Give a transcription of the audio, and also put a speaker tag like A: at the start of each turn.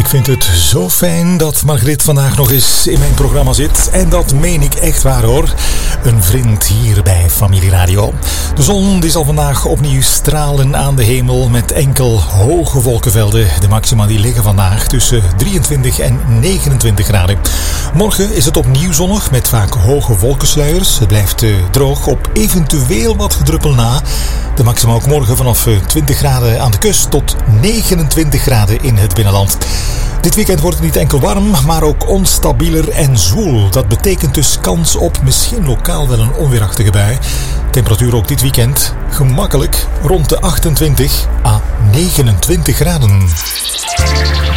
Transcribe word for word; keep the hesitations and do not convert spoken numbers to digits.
A: vind het zo fijn dat Margriet vandaag nog eens in mijn programma zit. En dat meen ik echt waar hoor. Een vriend hier bij Familie Radio. De zon die zal vandaag opnieuw stralen aan de hemel met enkel hoge wolkenvelden. De maxima die liggen vandaag tussen drieëntwintig en negenentwintig graden. Morgen is het opnieuw zonnig met vaak hoge wolkensluiers. Het blijft uh, droog op eventueel wat gedruppel na. De maxima ook morgen vanaf uh, twintig graden aan de kust tot negenentwintig graden in het binnenland. Dit weekend wordt het niet enkel warm, maar ook onstabieler en zwoel. Dat betekent dus kans op misschien lokaal wel een onweerachtige bui. Temperatuur ook dit weekend gemakkelijk rond de achtentwintig à negenentwintig graden.